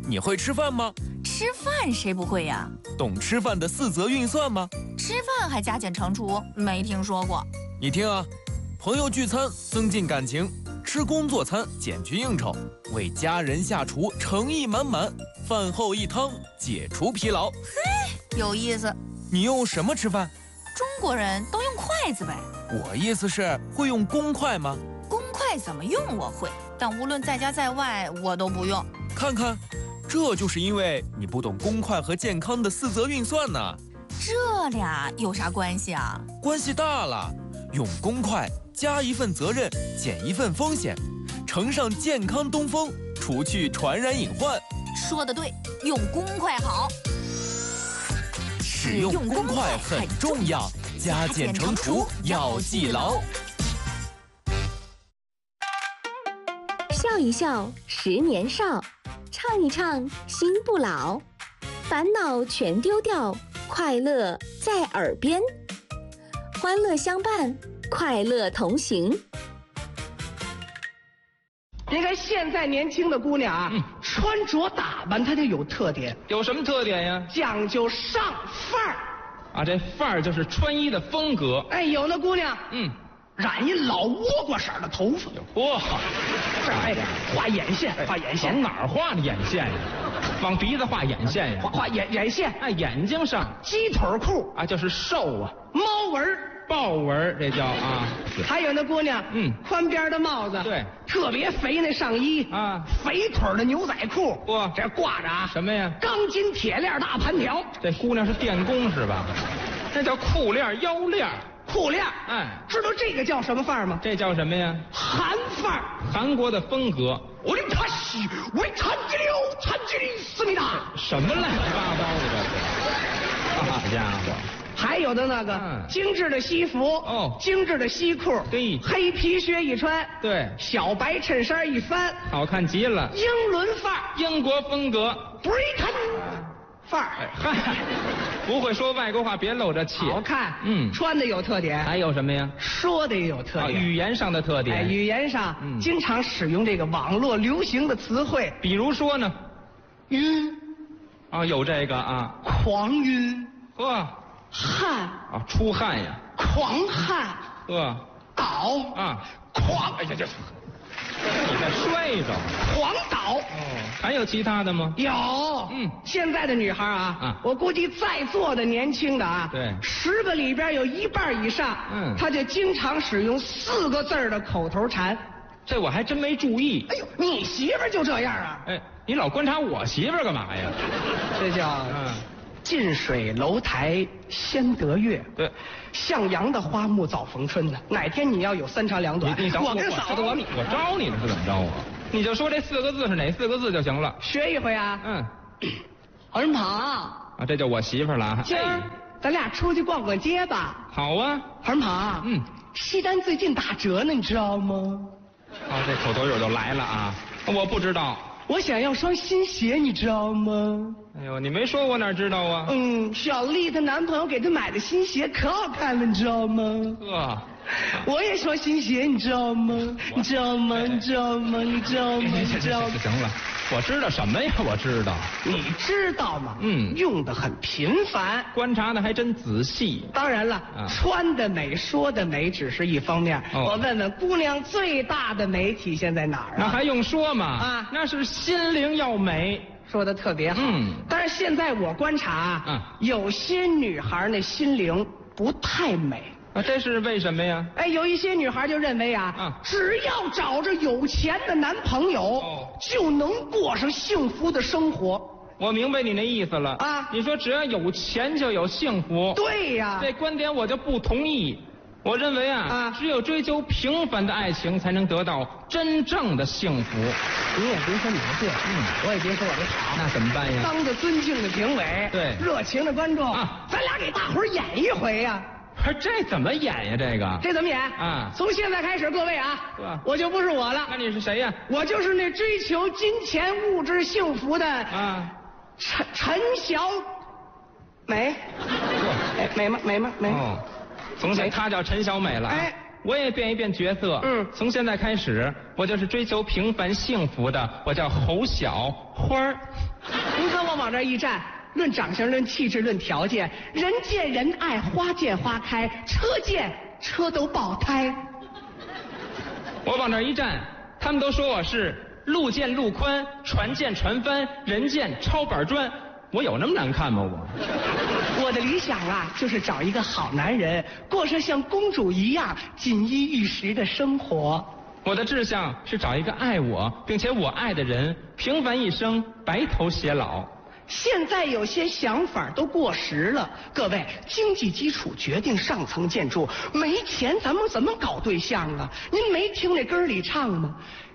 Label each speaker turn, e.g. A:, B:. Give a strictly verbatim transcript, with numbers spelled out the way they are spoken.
A: 你会吃饭吗？
B: 吃饭谁不会呀？
A: 懂吃饭的四则运算吗？
B: 吃饭还加减乘除，没听说过。
A: 你听啊，朋友聚餐增进感情，吃工作餐减去应酬，为家人下厨诚意满满，饭后一汤解除疲劳。
B: 嘿，有意思。
A: 你用什么吃饭？
B: 中国人都用筷子呗。
A: 我意思是，会用公筷吗？
B: 公筷怎么用我会，但无论在家在外我都不用。
A: 看看，这就是因为你不懂公筷和健康的四则运算呢。
B: 这俩有啥关系啊？
A: 关系大了，用公筷加一份责任，减一份风险，乘上健康东风，除去传染隐患。
B: 说得对，用公筷好。
A: 使用公筷很重要，加减乘除要记牢。
C: 笑一笑，十年少；唱一唱，心不老。烦恼全丢掉，快乐在耳边。欢乐相伴，快乐同行。
D: 你看现在年轻的姑娘啊，嗯、穿着打扮她就有特点。
E: 有什么特点呀？
D: 讲究上范儿。
E: 啊，这范儿就是穿衣的风格。
D: 哎，有那姑娘，
E: 嗯，
D: 染一老倭瓜色的头发。
E: 哇，
D: 这哎，画眼线，画眼线，
E: 往哪儿画的眼线呀？往鼻子画眼线呀？
D: 画画眼眼线。
E: 哎，眼睛上。
D: 鸡腿裤
E: 啊，就是瘦啊。
D: 猫纹。
E: 豹纹，这叫啊，
D: 还有那姑娘，
E: 嗯，
D: 宽边的帽子，
E: 对，
D: 特别肥那上衣
E: 啊，
D: 肥腿的牛仔裤，
E: 哇，
D: 这挂着啊
E: 什么呀？
D: 钢筋铁链大盘条。
E: 这姑娘是电工是吧？那叫裤链腰链。
D: 裤链，
E: 哎，
D: 知道这个叫什么范儿吗？
E: 这叫什么呀？
D: 韩范儿，
E: 韩国的风格。
D: 我的他西为残疾流，残疾流思密达。
E: 什么乱七八糟的这是？好家伙！
D: 还有的那个、嗯、精致的西服
E: 哦，
D: 精致的西裤，
E: 对，
D: 黑皮靴一穿，
E: 对，
D: 小白衬衫一翻，
E: 好看极了。
D: 英伦范儿，
E: 英国风格
D: ，Britain 范儿。
E: 嗨、哎，不会说外国话别露着气。
D: 好看，
E: 嗯，
D: 穿的有特点。
E: 还有什么呀？
D: 说的也有特点，
E: 啊、语言上的特点。
D: 哎，语言上、
E: 嗯、
D: 经常使用这个网络流行的词汇，
E: 比如说呢，
D: 晕，
E: 啊，有这个啊，
D: 狂晕，
E: 呵。
D: 汗
E: 啊，出汗呀！
D: 狂汗，
E: 呃，
D: 倒
E: 啊，
D: 狂！
E: 哎呀呀，你再摔着，
D: 狂倒。
E: 哦，还有其他的吗？
D: 有，
E: 嗯，
D: 现在的女孩啊，
E: 啊，
D: 我估计在座的年轻的啊，
E: 对，
D: 十个里边有一半以上，
E: 嗯，
D: 她就经常使用四个字的口头禅。
E: 这我还真没注意。
D: 哎呦，你媳妇儿就这样啊？
E: 哎，你老观察我媳妇儿干嘛呀？
D: 这叫嗯。近水楼台先得月，
E: 对，
D: 向阳的花木早逢春呢。哪天你要有三长两短，
E: 你你
D: 我跟嫂子我
E: 我招你了是怎么着我？你就说这四个字是哪四个字就行了。
D: 学一回啊。
E: 嗯。
D: 儿跑
E: 啊，这就我媳妇儿了。
D: 今儿、哎、咱俩出去逛逛街吧。
E: 好啊。
D: 儿跑，
E: 嗯，
D: 西单最近打折呢，你知道吗？
E: 啊，这口头语就来了啊！我不知道。
D: 我想要双新鞋，你知道吗？
E: 哎呦，你没说我哪知道啊？
D: 嗯，小丽她男朋友给她买的新鞋可好看了，你知道吗？
E: 呵，
D: 我也双新鞋，你知道吗？你知道吗？你知道吗？你知道吗？你知道吗？
E: 行了，我知道什么呀？我知道。
D: 你知道吗？
E: 嗯，
D: 用的很频繁，
E: 观察的还真仔细。
D: 当然了，
E: 啊、
D: 穿的美、说的美只是一方面。
E: 哦、
D: 我问问姑娘，最大的美体现在哪儿啊？
E: 那还用说吗？
D: 啊，
E: 那是心灵要美。
D: 说的特别好。
E: 嗯，
D: 但是现在我观察啊，
E: 嗯、
D: 有些女孩那心灵不太美。
E: 啊，这是为什么呀？
D: 哎，有一些女孩就认为啊，
E: 嗯、
D: 只要找着有钱的男朋友，
E: 哦、
D: 就能过上幸福的生活。
E: 我明白你那意思了
D: 啊！
E: 你说只要有钱就有幸福，
D: 对呀，
E: 这观点我就不同意。我认为啊，
D: 啊
E: 只有追求平凡的爱情，才能得到真正的幸福。
D: 你也别说你的对，嗯，我也别说我的好，
E: 那怎么办呀？
D: 当着尊敬的评委，
E: 对，
D: 热情的观众
E: 啊，
D: 咱俩给大伙儿演一回呀。
E: 不是这怎么演呀？这个
D: 这怎么演
E: 啊？
D: 从现在开始，各位啊，我就不是我了。
E: 那你是谁呀？
D: 我就是那追求金钱物质幸福的
E: 啊，
D: 陈陈小美。哎，美吗？美吗？美。
E: 哦，从前她叫陈小美了。
D: 哎，
E: 我也变一变角色。
D: 嗯
E: 从现在开始，我就是追求平凡幸福的，我叫侯小花儿。
D: 您看我往这一站，论长相、论气质、论条件，人见人爱，花见花开，车见车都爆胎。
E: 我往这一站，他们都说我是路见路宽，船见船翻，人见抄板砖。我有那么难看吗？我
D: 我的理想啊，就是找一个好男人，过上像公主一样锦衣玉食的生活。
E: 我的志向是找一个爱我并且我爱的人，平凡一生，白头偕老。
D: 现在有些想法都过时了，各位，经济基础决定上层建筑，没钱咱们怎么搞对象啊？您没听那歌里唱吗？